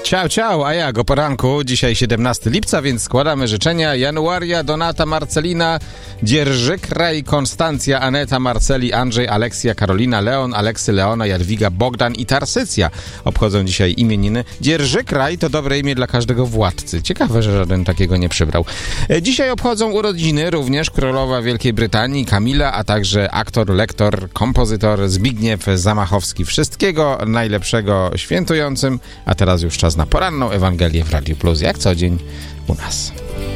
Ciao, ciao, a jak o poranku, dzisiaj 17 lipca, więc składamy życzenia Januaria, Donata, Marcelina, Dzierży Kraj, Konstancja, Aneta, Marceli, Andrzej, Aleksja, Karolina, Leon, Aleksy, Leona, Jadwiga, Bogdan i Tarsycja obchodzą dzisiaj imieniny. Dzierży Kraj to dobre imię dla każdego władcy. Ciekawe, że żaden takiego nie przybrał. Dzisiaj obchodzą urodziny również królowa Wielkiej Brytanii, Kamila, a także aktor, lektor, kompozytor Zbigniew Zamachowski. Wszystkiego najlepszego świętującym, a teraz już czas na poranną Ewangelię w Radiu Plus, jak co dzień u nas.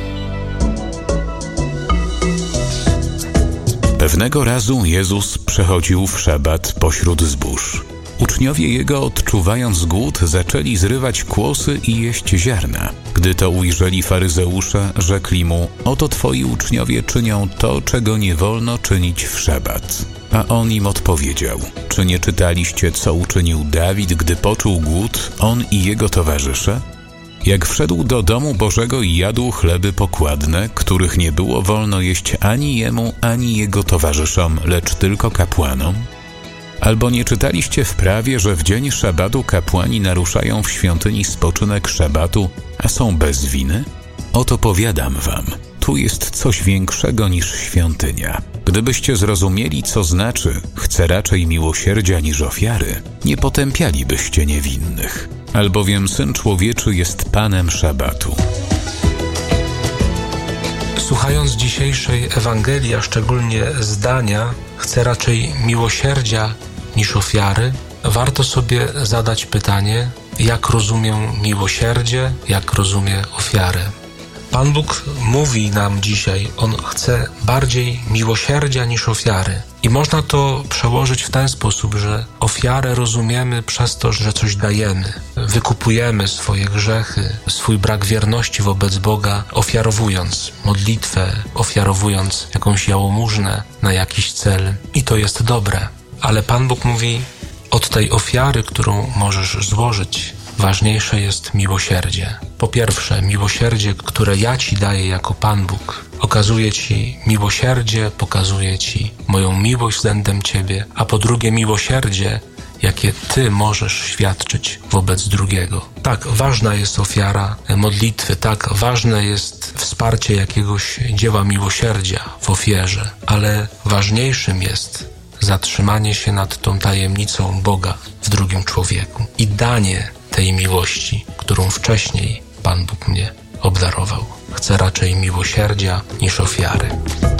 Pewnego razu Jezus przechodził w szabat pośród zbóż. Uczniowie Jego, odczuwając głód, zaczęli zrywać kłosy i jeść ziarna. Gdy to ujrzeli faryzeusze, rzekli mu: oto twoi uczniowie czynią to, czego nie wolno czynić w szabat. A on im odpowiedział: czy nie czytaliście, co uczynił Dawid, gdy poczuł głód, on i jego towarzysze? Jak wszedł do domu Bożego i jadł chleby pokładne, których nie było wolno jeść ani jemu, ani jego towarzyszom, lecz tylko kapłanom? Albo nie czytaliście w prawie, że w dzień szabatu kapłani naruszają w świątyni spoczynek szabatu, a są bez winy? Oto powiadam wam, tu jest coś większego niż świątynia. Gdybyście zrozumieli, co znaczy chcę raczej miłosierdzia niż ofiary, nie potępialibyście niewinnych. Albowiem Syn Człowieczy jest Panem szabatu. Słuchając dzisiejszej Ewangelii, a szczególnie zdania chcę raczej miłosierdzia niż ofiary, warto sobie zadać pytanie, jak rozumiem miłosierdzie, jak rozumiem ofiarę. Pan Bóg mówi nam dzisiaj, On chce bardziej miłosierdzia niż ofiary. I można to przełożyć w ten sposób, że ofiarę rozumiemy przez to, że coś dajemy. Wykupujemy swoje grzechy, swój brak wierności wobec Boga, ofiarowując modlitwę, ofiarowując jakąś jałmużnę na jakiś cel. I to jest dobre. Ale Pan Bóg mówi, od tej ofiary, którą możesz złożyć, ważniejsze jest miłosierdzie. Po pierwsze, miłosierdzie, które ja Ci daję jako Pan Bóg. Okazuję Ci miłosierdzie, pokazuję Ci moją miłość względem Ciebie, a po drugie miłosierdzie, jakie Ty możesz świadczyć wobec drugiego. Tak ważna jest ofiara modlitwy, tak ważne jest wsparcie jakiegoś dzieła miłosierdzia w ofierze, ale ważniejszym jest zatrzymanie się nad tą tajemnicą Boga w drugim człowieku i danie tej miłości, którą wcześniej Pan Bóg mnie obdarował. Chcę raczej miłosierdzia niż ofiary.